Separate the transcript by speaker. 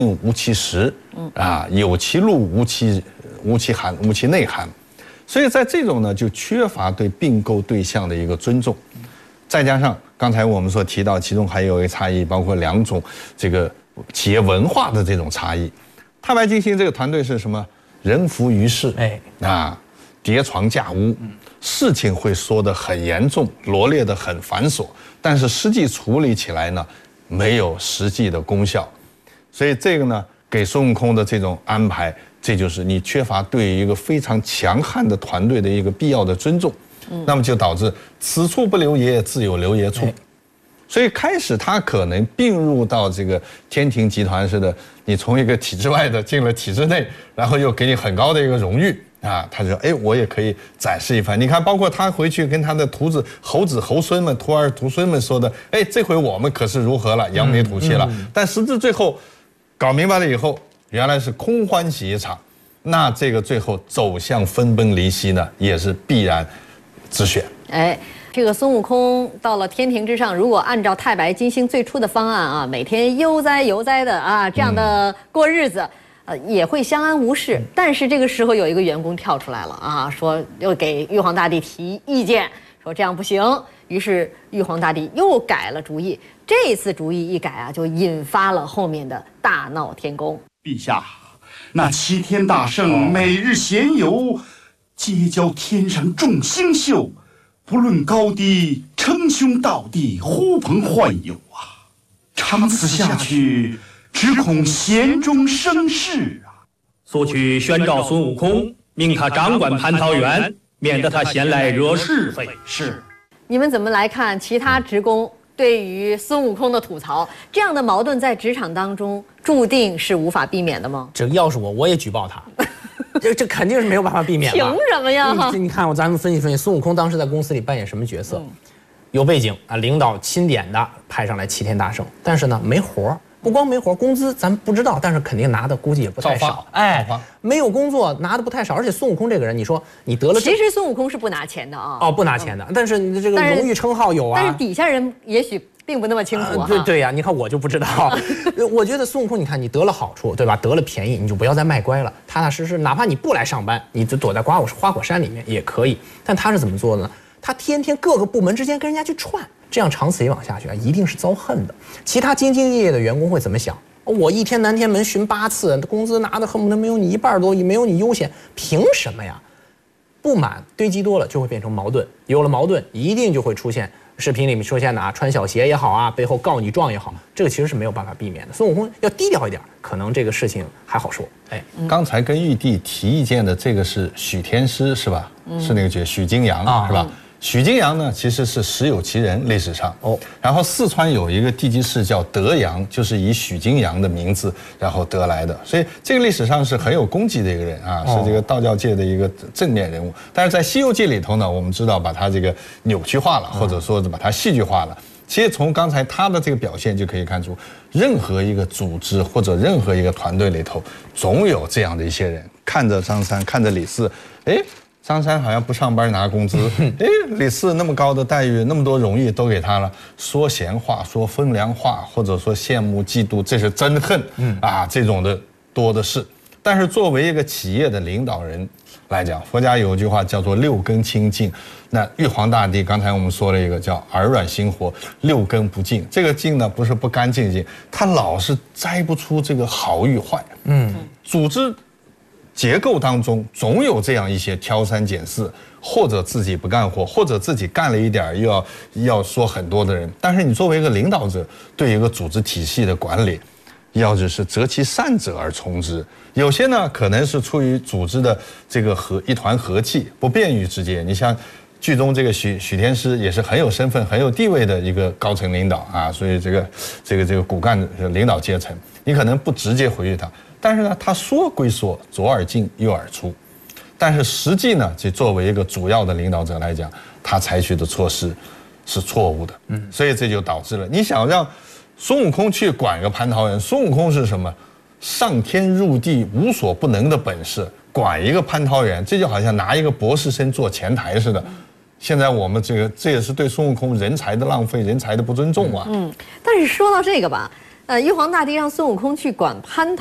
Speaker 1: 无其实，有其路无其涵，无其内涵。所以在这种呢，就缺乏对并购对象的一个尊重，再加上刚才我们所提到，其中还有一个差异，包括2种这个企业文化的这种差异。太白金星这个团队是什么？人浮于事，叠床架屋，事情会说得很严重，罗列得很繁琐，但是实际处理起来呢，没有实际的功效。所以这个呢，给孙悟空的这种安排，这就是你缺乏对于一个非常强悍的团队的一个必要的尊重，那么就导致此处不留爷，自有留爷处。所以开始他可能并入到这个天庭集团似的，你从一个体制外的进了体制内，然后又给你很高的一个荣誉他就说，我也可以展示一番。你看，包括他回去跟他的徒子、猴子、猴孙们、徒儿、徒孙们说的，这回我们可是如何了，扬眉吐气了。但实质最后搞明白了以后，原来是空欢喜一场，那这个最后走向分崩离析呢，也是必然之选。
Speaker 2: 这个孙悟空到了天庭之上，如果按照太白金星最初的方案每天悠哉悠哉的这样的过日子，也会相安无事。但是这个时候有一个员工跳出来了说又给玉皇大帝提意见，说这样不行。于是玉皇大帝又改了主意。这次主意一改就引发了后面的大闹天宫。
Speaker 3: 陛下，那齐天大圣每日闲游，结交天上众星宿。不论高低，称兄道弟，呼朋唤友长此下去，只恐贤终生事
Speaker 4: 速去宣召孙悟空，命他掌管蟠桃园，免得他闲来惹是非。
Speaker 3: 是。
Speaker 2: 你们怎么来看其他职工对于孙悟空的吐槽？这样的矛盾在职场当中注定是无法避免的吗？
Speaker 5: 这要是我也举报他。这肯定是没有办法避免的。
Speaker 2: 凭什么呀？
Speaker 5: 你看咱们分析分析，孙悟空当时在公司里扮演什么角色？有背景领导钦点的派上来齐天大圣，但是呢没活，不光没活，工资咱不知道，但是肯定拿的估计也不太少。没有工作拿的不太少，而且孙悟空这个人，你说你得了，
Speaker 2: 其实孙悟空是不拿钱的
Speaker 5: 不拿钱的，但是你的这个荣誉称号有
Speaker 2: 但是底下人也许并不那么清楚
Speaker 5: 对呀，你看我就不知道。我觉得孙悟空，你看你得了好处，对吧？得了便宜，你就不要再卖乖了，踏踏实实，哪怕你不来上班，你就躲在花果山里面也可以。但他是怎么做的呢？他天天各个部门之间跟人家去串，这样长此以往下去一定是遭恨的。其他兢兢业业的员工会怎么想？我一天南天门巡8次，工资拿的恨不得没有你1半多，也没有你悠闲，凭什么呀？不满堆积多了就会变成矛盾，有了矛盾一定就会出现视频里面出现的穿小鞋也好背后告你状也好，这个其实是没有办法避免的。孙悟空要低调一点，可能这个事情还好说。
Speaker 1: 刚才跟玉帝提意见的这个是许天师是吧？是那个角许金阳是吧？许金阳呢，其实是实有其人，历史上然后四川有一个地级市叫德阳，就是以许金阳的名字然后得来的，所以这个历史上是很有功绩的一个人是这个道教界的一个正面人物。但是在《西游记》里头呢，我们知道把他这个扭曲化了，或者说把他戏剧化了。其实从刚才他的这个表现就可以看出，任何一个组织或者任何一个团队里头，总有这样的一些人，看着张三，看着李四，张三好像不上班拿工资，李四那么高的待遇，那么多荣誉都给他了，说闲话，说风凉话，或者说羡慕嫉妒，这是真恨这种的多的是。但是作为一个企业的领导人来讲，佛家有一句话叫做6根清净。那玉皇大帝刚才我们说了一个叫耳软心活，6根不净。这个净呢不是不干净净，他老是摘不出这个好与坏。组织结构当中总有这样一些挑三拣四，或者自己不干活，或者自己干了一点又要说很多的人。但是你作为一个领导者，对一个组织体系的管理，要是择其善者而从之。有些呢可能是出于组织的这个一团和气，不便于直接。你像剧中这个许天师也是很有身份、很有地位的一个高层领导所以这个骨干领导阶层，你可能不直接回应他。但是呢，他说归说，左耳进右耳出，但是实际呢，这作为一个主要的领导者来讲，他采取的措施是错误的。所以这就导致了，你想让孙悟空去管个蟠桃园，孙悟空是什么？上天入地无所不能的本事，管一个蟠桃园，这就好像拿一个博士生做前台似的。现在我们这也是对孙悟空人才的浪费，人才的不尊重
Speaker 2: 但是说到这个吧。 玉皇大帝让孙悟空去管蟠桃。